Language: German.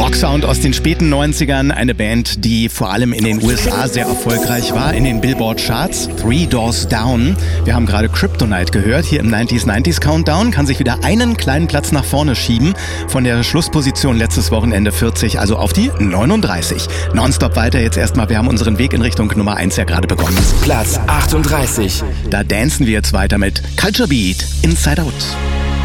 Rocksound aus den späten 90ern, eine Band, die vor allem in den USA sehr erfolgreich war, in den Billboard-Charts, Three Doors Down. Wir haben gerade Kryptonite gehört, hier im 90s Countdown, kann sich wieder einen kleinen Platz nach vorne schieben, von der Schlussposition letztes Wochenende 40, also auf die 39. Nonstop weiter jetzt erstmal, wir haben unseren Weg in Richtung Nummer 1 ja gerade begonnen. Platz 38. Da dancen wir jetzt weiter mit Culture Beat, Inside Out.